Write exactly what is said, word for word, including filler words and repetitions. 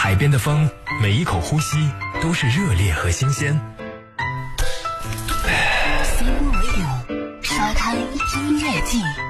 海边的风，每一口呼吸都是热烈和新鲜。 C 波为友，沙滩音乐季。